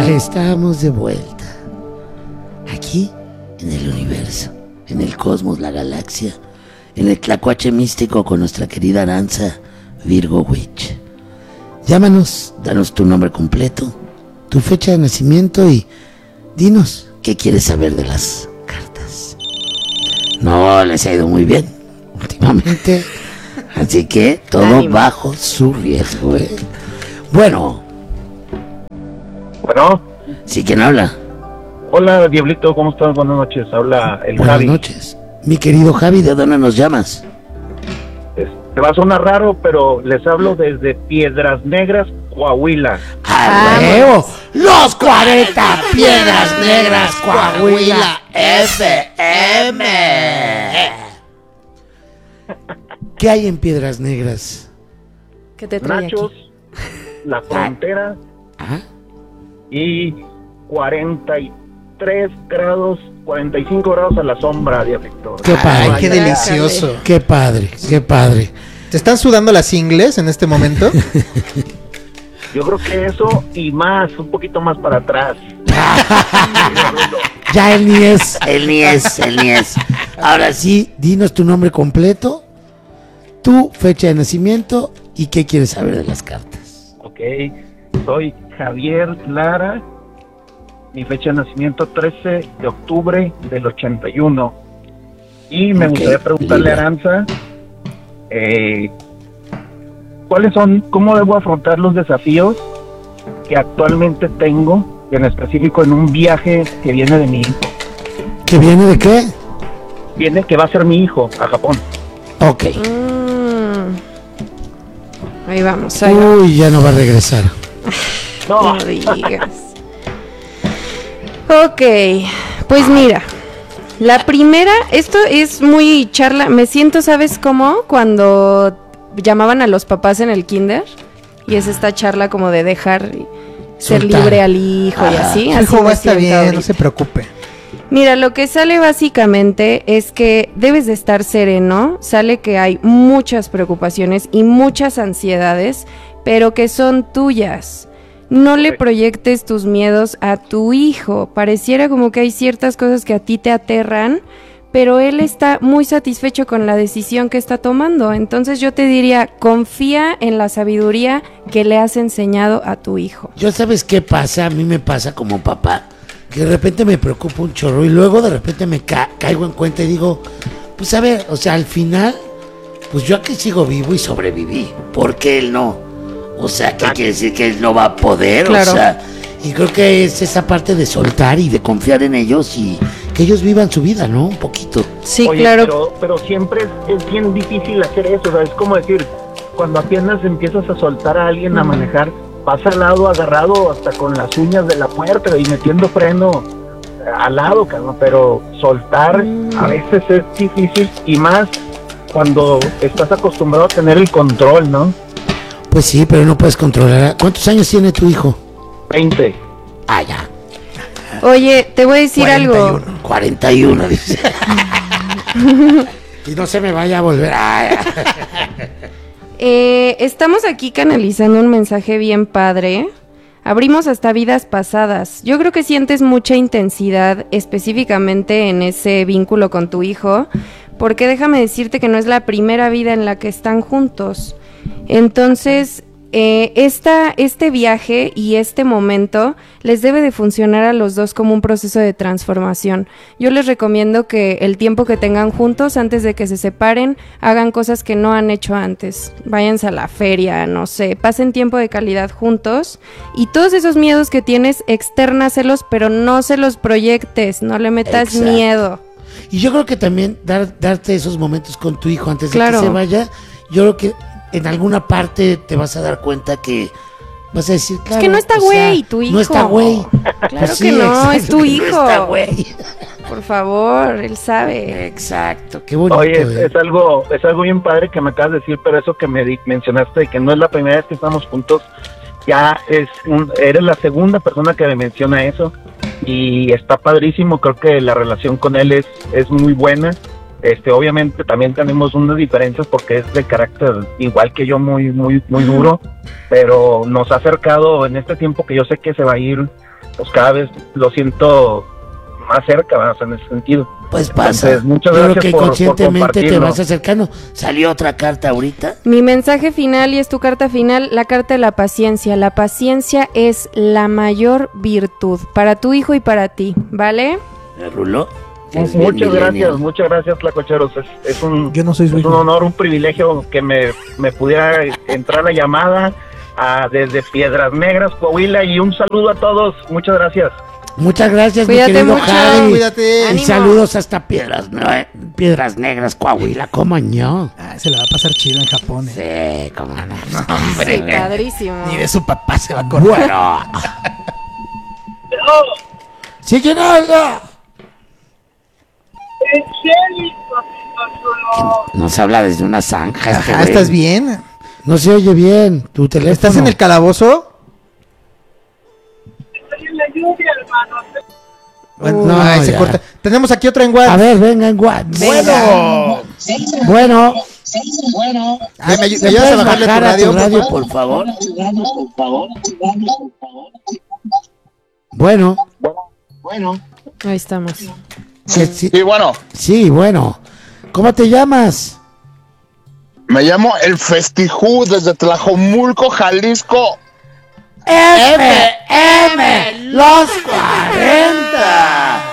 Ya estamos de vuelta. Aquí, en el universo, en el cosmos, la galaxia, en el tlacuache místico con nuestra querida Aranza Virgo Witch. Llámanos, danos tu nombre completo, tu fecha de nacimiento y dinos qué quieres saber de las cartas. No les ha ido muy bien últimamente, así que todo Ánimo. bajo su riesgo, ¿eh? Bueno, ¿sí quién habla? Hola, Diablito, ¿cómo estás? Buenas noches, habla el Buenas Javi. noches. Mi querido Javi, ¿de dónde nos llamas? Te va a sonar raro, pero les hablo desde Piedras Negras, Coahuila. ¡Arreo! ¡Los 40 Piedras Negras Coahuila FM! ¿Qué hay en Piedras Negras? ¿Qué te trae Nachos, aquí? La Frontera ¿Ah? y 43 grados, 45 grados a la sombra, Diablito. ¡Qué padre! Ay, qué delicioso. ¡Qué padre! ¡Qué padre! ¿Te están sudando las ingles en este momento? Yo creo que eso y más, un poquito más para atrás. Ya el ni es. Ahora sí, dinos tu nombre completo, tu fecha de nacimiento y qué quieres saber de las cartas. Ok, soy Javier Lara, mi fecha de nacimiento 13 de octubre del 81. Y me Ok, gustaría preguntarle Libra. a Aranza, ¿cuáles son, cómo debo afrontar los desafíos que actualmente tengo, en específico en un viaje que viene de mi hijo? ¿Que viene de qué? Viene que va a ser mi hijo a Japón. Ok. Ahí vamos, ahí vamos. Uy, ya no va a regresar. No, No digas. Ok, pues mira, la primera, esto es muy charla, me siento, ¿sabes cómo? Cuando llamaban a los papás en el kinder y es esta charla como de dejar ser Soltar. libre al hijo y así. Su así hijo me va a estar siento bien, ahorita. no se preocupe. Mira, lo que sale básicamente es que debes de estar sereno, sale que hay muchas preocupaciones y muchas ansiedades, pero que son tuyas. No le proyectes tus miedos a tu hijo, pareciera como que hay ciertas cosas que a ti te aterran, pero él está muy satisfecho con la decisión que está tomando, entonces yo te diría, confía en la sabiduría que le has enseñado a tu hijo. Yo, ¿sabes qué pasa? A mí me pasa como papá, que de repente me preocupa un chorro y luego de repente me caigo en cuenta y digo, pues a ver, o sea, al final, pues yo aquí sigo vivo y sobreviví. ¿Por qué él no? O sea, ¿qué quiere decir? Que él no va a poder, Claro. o sea, y creo que es esa parte de soltar y de confiar en ellos y que ellos vivan su vida, ¿no? Un poquito. Sí, oye, claro. pero siempre es bien difícil hacer eso, o sea, es como decir, cuando apenas empiezas a soltar a alguien a manejar, vas al lado agarrado hasta con las uñas de la puerta y metiendo freno al lado, cabrón, pero soltar a veces es difícil y más cuando estás acostumbrado a tener el control, ¿no? Pues sí, pero no puedes controlar. ¿Cuántos años tiene tu hijo? 20. Ah, ya. Oye, te voy a decir 41. algo. 41, dice. Y no se me vaya a volver. Ay. Estamos aquí canalizando un mensaje bien padre. Abrimos hasta vidas pasadas. Yo creo que sientes mucha intensidad específicamente en ese vínculo con tu hijo, porque déjame decirte que no es la primera vida en la que están juntos. Entonces, este viaje y este momento les debe de funcionar a los dos como un proceso de transformación. Yo les recomiendo que el tiempo que tengan juntos, antes de que se separen, hagan cosas que no han hecho antes. Váyanse a la feria, no sé, pasen tiempo de calidad juntos y todos esos miedos que tienes, extérnaselos, pero no se los proyectes, no le metas Exacto. miedo. Y yo creo que también darte esos momentos con tu hijo antes de Claro. que se vaya, yo creo que en alguna parte te vas a dar cuenta que vas a decir, claro, Es que no está o sea, güey, tu hijo. No está güey. Claro Pues que no, exacto, es tu que hijo. No está güey. Por favor, él sabe. Exacto, qué bonito. Oye, es algo bien padre que me acabas de decir, pero eso que mencionaste de que no es la primera vez que estamos juntos, ya eres la segunda persona que me menciona eso y está padrísimo. Creo que la relación con él es muy buena. Obviamente también tenemos unas diferencias porque es de carácter igual que yo, muy duro, pero nos ha acercado en este tiempo que yo sé que se va a ir pues cada vez lo siento más cerca, ¿verdad? O sea, en ese sentido. Pues pasa. Entonces, muchas Yo creo gracias que por conscientemente te compartirlo. vas acercando. ¿Salió otra carta ahorita? Mi mensaje final, y es tu carta final, la carta de la paciencia. La paciencia es la mayor virtud para tu hijo y para ti, ¿vale? ¿Me ruló? Es bien Muchas gracias, Tlacocheros. Es un, Yo no soy su es un hijo. honor, un privilegio que me pudiera entrar la llamada desde Piedras Negras, Coahuila, y un saludo a todos. Muchas gracias. Muchas gracias, Cuídate mi querido mucho. Javi. Cuídate. Y Ánimo. saludos hasta Piedras Negras, Coahuila, ¿cómo no? Ah, se la va a pasar chido en Japón. Sí, cómo no. Sí, padrísimo. Ni de su papá se va a acordar. Bueno. ¿Sí quién habla? Nos habla desde una zanja. este Ajá, güey. ¿estás bien? No se oye bien tu teléfono. ¿Estás en el calabozo? Bueno, No, ay, se ya. corta. Tenemos aquí otra en A WhatsApp. ver, venga en WhatsApp. Venga. Bueno. Ay, ¿me ¿Me ayudas a puedes bajarle bajar a tu radio? por favor? Bueno. Ahí estamos. Sí, Sí, bueno, sí, bueno. ¿Cómo te llamas? me llamo El Festijú desde Tlajomulco, Jalisco. FM, los 40.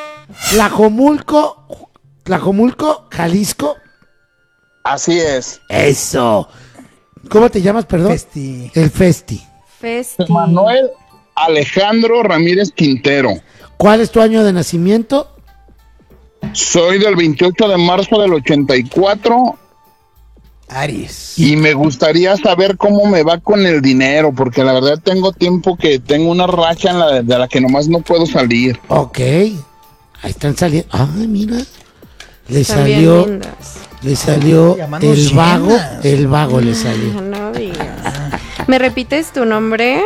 Tlajomulco, Jalisco. Así es. Eso. ¿Cómo te llamas, perdón? Festi. El Festi. Festi. Manuel Alejandro Ramírez Quintero. ¿Cuál es tu año de nacimiento? Soy del 28 de marzo del 84 Aries. y me gustaría saber cómo me va con el dinero, porque la verdad tengo tiempo que tengo una racha de la que nomás no puedo salir. Ok. Ahí están saliendo. Ay, mira. Están bien lindas. Le salió Llamando el vago. llenas. El vago le salió. No digas. ¿Me repites tu nombre?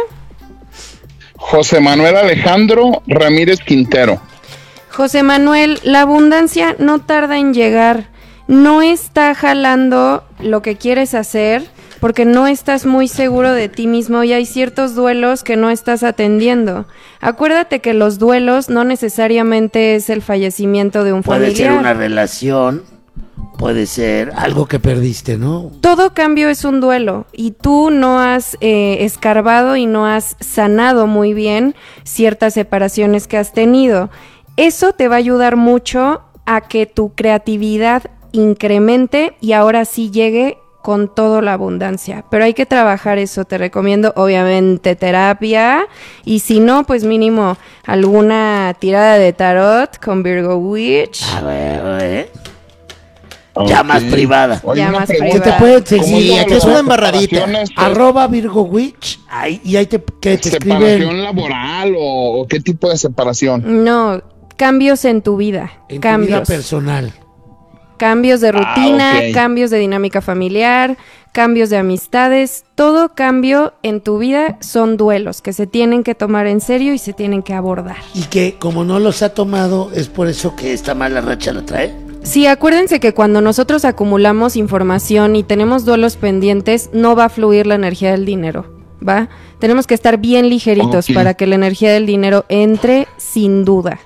José Manuel Alejandro Ramírez Quintero. José Manuel, la abundancia no tarda en llegar. No está jalando lo que quieres hacer porque no estás muy seguro de ti mismo y hay ciertos duelos que no estás atendiendo. Acuérdate que los duelos no necesariamente es el fallecimiento de un Puede ser familiar. una relación. Puede ser algo que perdiste, ¿no? Todo cambio es un duelo y tú no has escarbado y no has sanado muy bien ciertas separaciones que has tenido. Eso te va a ayudar mucho a que tu creatividad incremente y ahora sí llegue con toda la abundancia. Pero hay que trabajar eso. Te recomiendo obviamente terapia y si no, pues mínimo alguna tirada de tarot con Virgo Witch. A ver. Ya más Ok. privada. Oye, Ya una más pregunta. privada. Te pueden ¿Cómo seguir. son aquí es las una embarradita. separaciones? @ Virgo Witch. Ahí, y ahí te ¿Separación escriben laboral o qué tipo de separación? No, cambios en tu vida. en tu vida Cambios. personal. Cambios de rutina, ok. cambios de dinámica familiar, cambios de amistades, todo cambio en tu vida son duelos que se tienen que tomar en serio y se tienen que abordar. Y que como no los ha tomado, es por eso que esta mala racha la trae. Sí, acuérdense que cuando nosotros acumulamos información y tenemos duelos pendientes, no va a fluir la energía del dinero, ¿va? Tenemos que estar bien ligeritos Ok. para que la energía del dinero entre sin duda.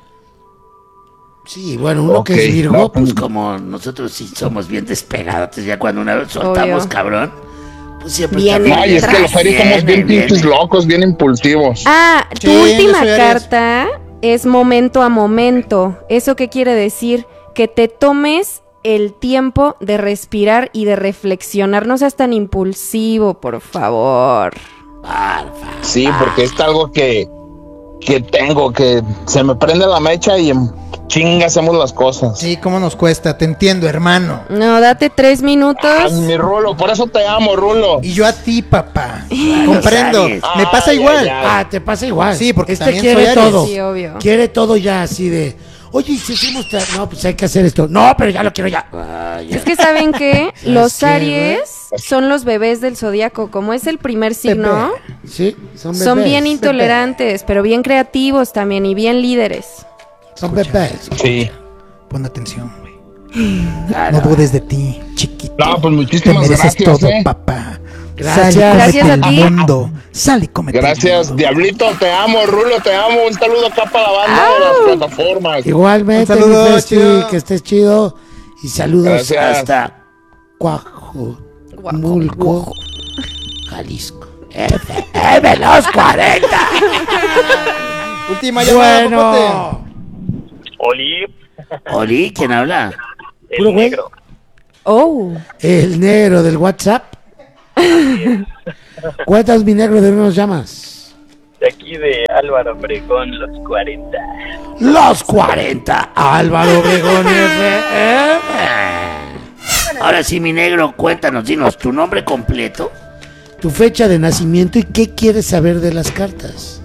Sí, bueno, uno que Ok, es Virgo, no, pues como nosotros sí somos bien despegados, ya cuando una vez soltamos, Obvio. cabrón, pues siempre Viene. está Ay, es que los ferios somos bien viene. pinches locos, bien impulsivos. Ah, tu Sí, yo última soy Aries. carta es momento a momento. ¿Eso qué quiere decir? Que te tomes el tiempo de respirar y de reflexionar. No seas tan impulsivo, por favor. Sí, porque es algo que tengo, que se me prende la mecha y en chinga hacemos las cosas. Sí, ¿cómo nos cuesta? Te entiendo, hermano. No, date 3 minutos. Ay, mi Rulo, por eso te amo, Rulo. Y yo a ti, papá. Comprendo. Aries. Me pasa Ay, igual. ay, Ah, te pasa igual. Sí, porque este también quiere soy Aries. todo. Sí, obvio. Quiere todo ya así de, oye, ¿y si hacemos no, pues hay que hacer esto. No, pero ya lo quiero ya. Ah, ya. Es que saben que los qué, Aries son los bebés del zodiaco. Como es el primer signo, Sí, son bebés. son bien intolerantes, pero bien creativos también y bien líderes. Son bebés. Sí. Pon atención, güey. Ah, No dudes de ti, chiquito. No, pues Te muchísimas mereces gracias, todo, ¿eh? papá. Gracias. Gracias a Cómete ti. el mundo. Sal y cómete el Gracias, mundo. Diablito, te amo, Rulo, te amo. Un saludo acá para la banda de las plataformas. Igualmente, Un saludo, mi Festi, chido. que estés chido. Y saludos Gracias. hasta Coajomulco, Jalisco. FM los 40. Última llamada, papote. Bueno. Oli, Oli, ¿quién habla? el Puro güey. negro. Oh, El negro del WhatsApp. Cuéntanos, mi negro, ¿de dónde nos llamas? De aquí de Álvaro Obregón, los 40. Los 40, Álvaro Obregón FM. Ahora sí, mi negro, cuéntanos, dinos tu nombre completo, tu fecha de nacimiento y qué quieres saber de las cartas.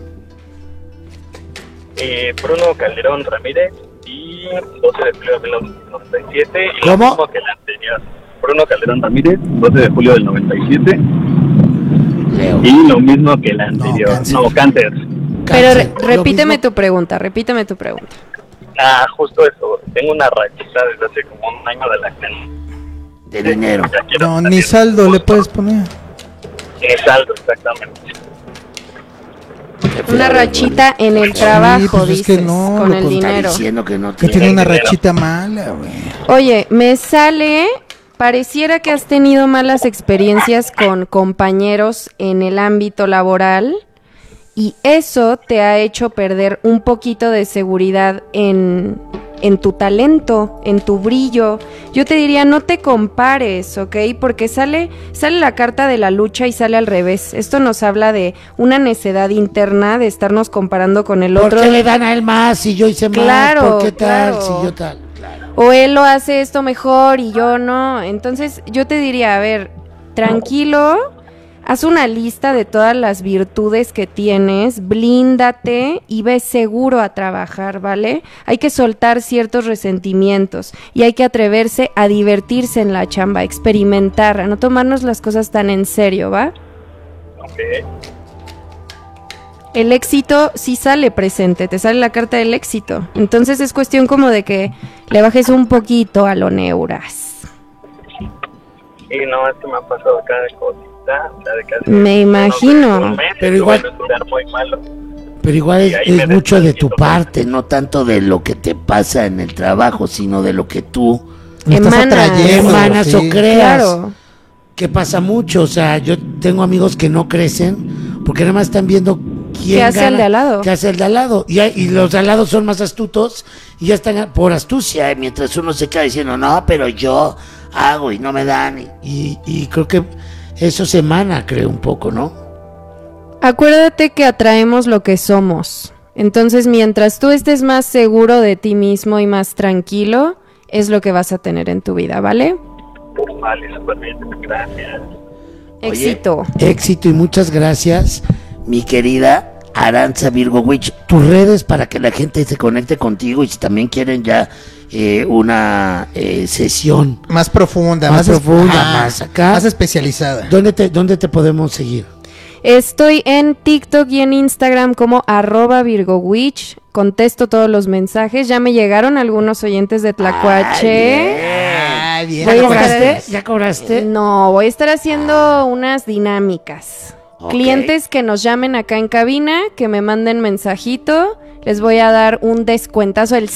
Bruno Calderón Ramírez y 12 de julio del 97. Y ¿Cómo? Lo mismo que el anterior. Bruno Calderón Ramírez, 12 de julio del 97. Leo. Y lo mismo que el anterior. cáncer. No, cáncer. pero Cáncer. Lo repíteme mismo- tu pregunta, repíteme tu pregunta. Justo eso. Tengo una rachita desde hace como un año de la que de dinero. ya quiero No, salir. ni saldo le puedes poner. Ni saldo, exactamente. Una rachita en el trabajo, pues es dices, que no, con lo el conté dinero. Diciendo que no Que tiene. tiene una dinero. rachita mala, güey. Oye, me sale, pareciera que has tenido malas experiencias con compañeros en el ámbito laboral y eso te ha hecho perder un poquito de seguridad en tu talento, en tu brillo. Yo te diría, no te compares, ¿ok? Porque sale la carta de la lucha y sale al revés. Esto nos habla de una necedad interna, de estarnos comparando con el ¿Por otro. qué le dan a él más si yo hice Claro, más? ¿Por qué tal claro. si yo tal? Claro. O él lo hace esto mejor y yo no. Entonces yo te diría, a ver, tranquilo, haz una lista de todas las virtudes que tienes, blíndate y ve seguro a trabajar, ¿vale? Hay que soltar ciertos resentimientos y hay que atreverse a divertirse en la chamba, a experimentar, a no tomarnos las cosas tan en serio, ¿va? Ok. El éxito sí sale presente, te sale la carta del éxito. Entonces es cuestión como de que le bajes un poquito a lo neuras. Y no, es que me ha pasado cada cosita. O sea, de casi Me imagino. un mes, Pero estuve igual- en un lugar muy malo. Pero igual Y ahí es me mucho de tu despertito. parte, no tanto de lo que te pasa en el trabajo, sino de lo que tú Me estás Emanas. atrayendo. emanas o sí. creas. Claro. Que pasa mucho, o sea, yo tengo amigos que no crecen porque nada más están viendo quién ¿Qué hace gana, el de al lado? qué hace el de al lado. Y los de al lado son más astutos y ya están por astucia, mientras uno se queda diciendo, no, pero yo hago y no me dan. Y creo que eso se emana, creo, un poco, ¿no? Acuérdate que atraemos lo que somos. Entonces, mientras tú estés más seguro de ti mismo y más tranquilo, es lo que vas a tener en tu vida, ¿vale? Vale, súper bien. Gracias. Oye, Éxito. éxito y muchas gracias, mi querida Aranza Virgo Witch. Tus redes para que la gente se conecte contigo y si también quieren ya una sesión Más profunda, Más profunda, ajá, más acá. más especializada. ¿Dónde te podemos seguir? Estoy en TikTok y en Instagram como @VirgoWitch. Contesto todos los mensajes. Ya me llegaron algunos oyentes de Tlacuache. Ah, bien. Voy a ¿Ya estar- cobraste? ¿Ya cobraste? No, voy a estar haciendo unas dinámicas. Ok. Clientes que nos llamen acá en cabina, que me manden mensajito, les voy a dar un descuentazo del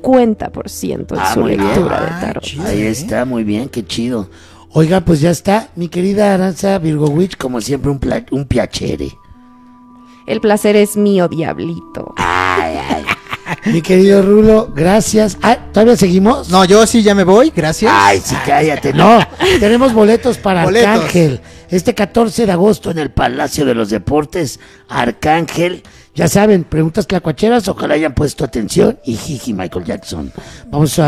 50% en su muy bien. lectura de Ah, tarot. chido. Ahí está, muy bien, qué chido. Oiga, pues ya está, mi querida Aranza Virgo Witch, como siempre un piacere. El placer es mío, diablito. Ay, ay. Mi querido Rulo, gracias. Ah, ¿todavía seguimos? No, yo sí ya me voy, gracias. Ay, sí, cállate. No, tenemos boletos para Boletos. Arcángel. Este 14 de agosto en el Palacio de los Deportes, Arcángel. Ya saben, preguntas tlacuacheras, ojalá hayan puesto atención. Y jiji, Michael Jackson. Vamos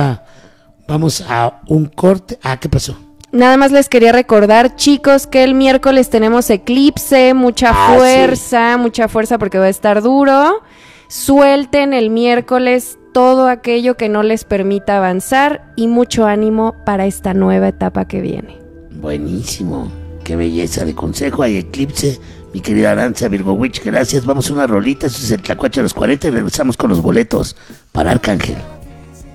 a un corte. Ah, ¿qué pasó? Nada más les quería recordar, chicos, que el miércoles tenemos eclipse, mucha fuerza porque va a estar duro. Suelten el miércoles todo aquello que no les permita avanzar y mucho ánimo para esta nueva etapa que viene. Buenísimo. Qué belleza de consejo. Hay eclipse. Mi querida Aranza Virgo Witch, gracias. Vamos a una rolita. Eso es el Tlacuache de los 40 y regresamos con los boletos para Arcángel.